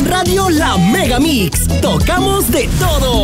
en Radio La Mega Mix. Tocamos de todo.